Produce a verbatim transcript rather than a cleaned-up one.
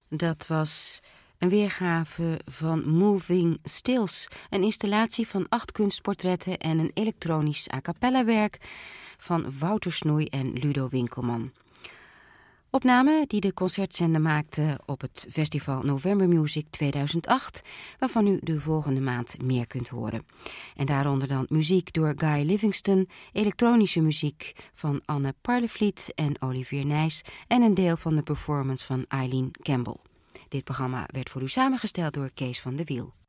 Dat was een weergave van Moving Stills, een installatie van acht kunstportretten en een elektronisch a cappella werk van Wouter Snoei en Ludo Winkelman. Opname die de concertzender maakte op het festival November Music tweeduizend acht, waarvan u de volgende maand meer kunt horen. En daaronder dan muziek door Guy Livingston, elektronische muziek van Anne Parlevliet en Olivier Nijs en een deel van de performance van Eileen Campbell. Dit programma werd voor u samengesteld door Kees van de Wiel.